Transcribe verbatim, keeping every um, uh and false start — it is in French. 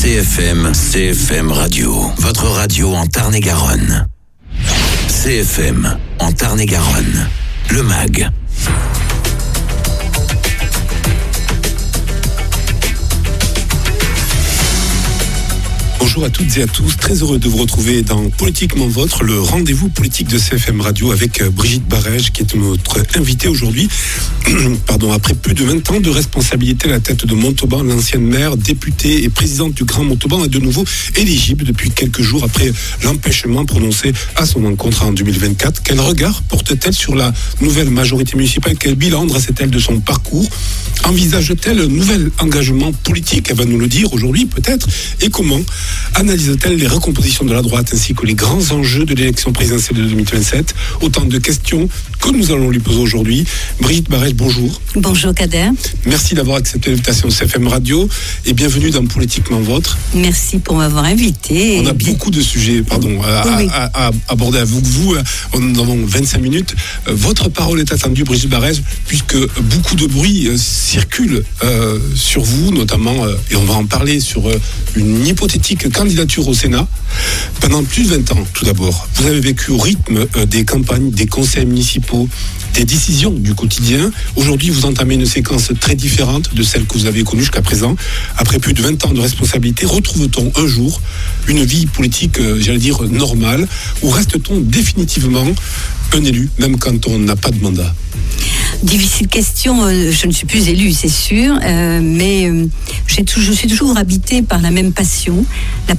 C F M, C F M Radio, votre radio en Tarn-et-Garonne. C F M, en Tarn-et-Garonne, le M A G. Bonjour à toutes et à tous, très heureux de vous retrouver dans Politiquement Votre, le rendez-vous politique de C F M Radio avec Brigitte Barège qui est notre invitée aujourd'hui. Pardon, après plus de vingt ans de responsabilité à la tête de Montauban, l'ancienne maire, députée et présidente du Grand Montauban est de nouveau éligible depuis quelques jours après l'empêchement prononcé à son encontre en deux mille vingt-quatre. Quel regard porte-t-elle sur la nouvelle majorité municipale? Quel bilan dresse-t-elle de son parcours? Envisage-t-elle un nouvel engagement politique? Elle va nous le dire aujourd'hui peut-être. Et comment analyse-t-elle les recompositions de la droite ainsi que les grands enjeux de l'élection présidentielle de deux mille vingt-sept? Autant de questions que nous allons lui poser aujourd'hui. Brigitte Barège, bonjour. Bonjour Kader. Merci d'avoir accepté l'invitation de C F M Radio et bienvenue dans Politiquement Votre. Merci pour m'avoir invité. On a beaucoup de sujets pardon, à, oui. à, à, à aborder avec vous. Nous avons vingt-cinq minutes. Votre parole est attendue, Brigitte Barège, puisque beaucoup de bruit circule euh, sur vous, notamment, euh, et on va en parler, sur euh, une hypothétique candidature au Sénat. Pendant plus de vingt ans, tout d'abord, vous avez vécu au rythme euh, des campagnes, des conseils municipaux, des décisions du quotidien. Aujourd'hui, vous entamez une séquence très différente de celle que vous avez connue jusqu'à présent. Après plus de vingt ans de responsabilité, retrouve-t-on un jour une vie politique, euh, j'allais dire, normale, ou reste-t-on définitivement un élu, même quand on n'a pas de mandat? Difficile question, euh, je ne suis plus élue, c'est sûr, euh, mais euh, j'ai tout, je suis toujours habitée par la même passion, la